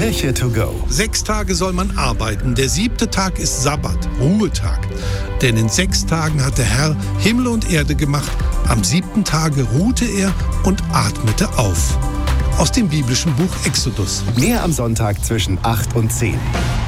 Kirche to go. 6 Tage soll man arbeiten, der 7. Tag ist Sabbat, Ruhetag. Denn in 6 Tagen hat der Herr Himmel und Erde gemacht, am 7. Tage ruhte er und atmete auf. Aus dem biblischen Buch Exodus. Mehr am Sonntag zwischen 8 und 10.